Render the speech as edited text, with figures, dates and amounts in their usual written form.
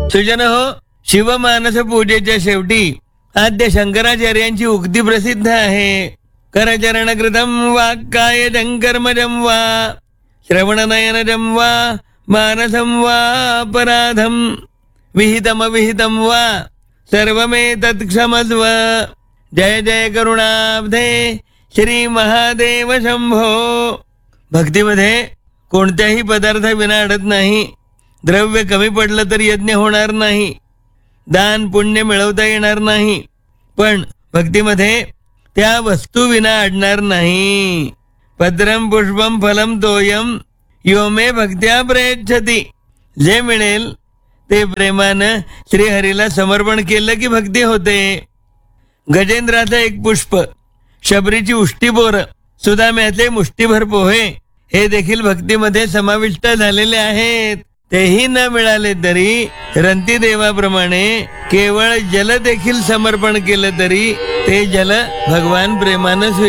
सुजन हो, शिवमानस पूजेच्या शेवटी आद्य शंकराचार्यांची उक्ती प्रसिद्ध आहे. करचरणकृतं वाक्कायजं कर्मजं वा श्रवणनयनजं वा मानसं वा अपराधं विहितमविहितं वा सर्वमेतत् क्षमस्व. जय जय करुणाब्धे श्री महादेव शंभो. भक्तीमध्ये कोणत्याही पदार्थाविना अडत नाही. द्रव्य कमी पडलं तर यज्ञ होणार नाही, दान पुण्य मिळवता येणार नाही, पण भक्तीमध्ये त्या वस्तू विना अडणार नाही. पत्रम पुष्पम फलम तोयम यो मे भक्त्या प्रयच्छति. जे मिळेल ते प्रेमानं श्रीहरीला समर्पण केलं की भक्ती होते. गजेंद्राचं एक पुष्प, शबरीची उष्टी बोरं, सुदाम्याचे मुष्टीभर पोहे हे देखील भक्तीमध्ये समाविष्ट झालेले आहेत. तेही न मिळाले तरी रंती देवाप्रमाणे केवळ जल देखील समर्पण केलं तरी ते जल भगवान प्रेमानं